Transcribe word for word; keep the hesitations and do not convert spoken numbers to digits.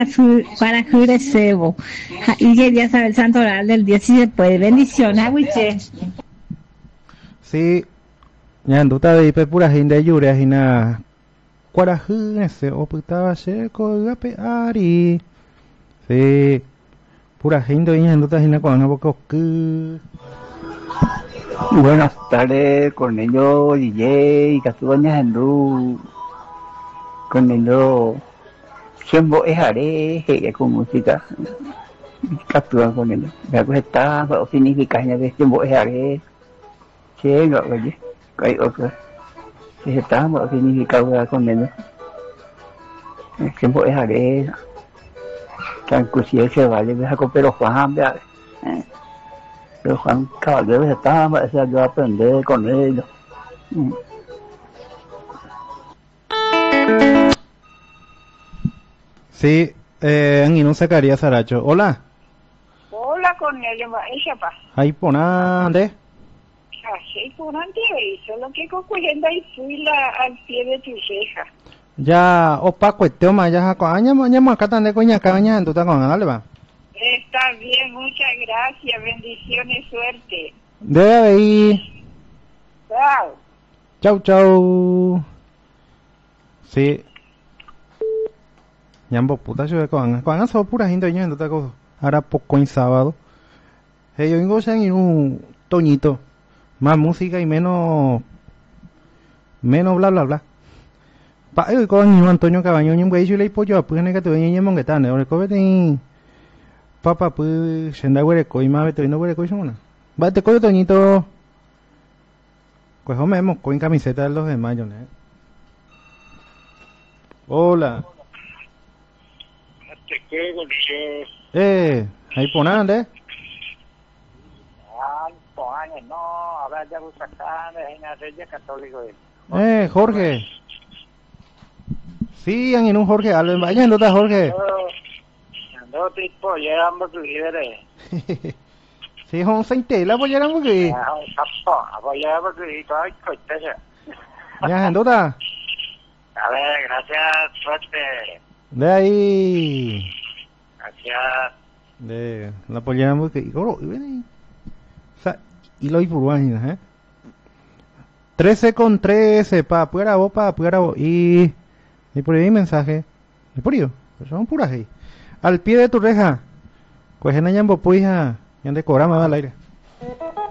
Fu- para Jurecebo. Ja, y quería saber el santo oral del día si se puede. Bendiciones, Aguiche. Sí, ñanduta de ipe pura gente yure ajina cuarajunese o putaba checo gape ari. Sí, pura gente ñanduta ajina con boca oscu. Buenas tardes, Cornelio D J, Casubaña Hendú, Cornelio, Siembo Ejare, ella con música, captura Cornelio. Me gusta, pero significa que Siembo Ejare, che, lo oye, hay otro, si está, pero significa Cornelio, Siembo Ejare, tan curioso se vale, me sacó pero Juan, vea, pero Juan Caballero está, pero se ayudó a aprender con ellos. Sí, eh, Anguino sacaría Saracho. Hola, Hola, Cornelio, ella pa. ahí ponande. Así por antes, solo que cogiendo ahí fui la, al pie de tu ceja. Ya, opa, cuestión más, ya, aña, aña, acá tan de coña, caña, en tu tacón, dale va. Está bien, muchas gracias, bendiciones, suerte. Debe de ir. Chao. Chau, chau. Sí. Ñambo puta yo con con eso pura gente ñando ta cosa. Ahora poco en sábado. Hey, yo vengo en un toñito. Más música y menos menos bla bla bla. Pa eh con ni Antonio Cabaño ni un güey yo le pollo pues ne que te venía mon que tan, ahora cobe ten papa pues senda güere coi más vete no güere coi son. Va te coyo toñito. Pues hombre, con camiseta de los de mayo, ¿no? Hola. Te creo con ellos. Eh, ahí ponande. ¿Cuántos años? No, ahora ya lo sacan en la Reyes Católicos. Eh, Jorge. Sí, en un Jorge, Alben, vaya, ¿dónde está Jorge? No, tipo, ya ambos líderes. Sí, es un centela, pues ya era porque. Ya, un sapo, apoyar porque todo hay coches. Ya, ¿dónde está? A ver, gracias, suerte. De ahí. Gracias. De la pollera porque. Y oro, y ven ahí. O sea, y lo hay por páginas, ¿eh? trece con trece, pa, puera vos, pa, puera vos. Y. Y por ahí mensaje. Y por ello, pues son puras ahí. Al pie de tu reja. Pues en allá en Bopuija. Y ande cobrama al aire.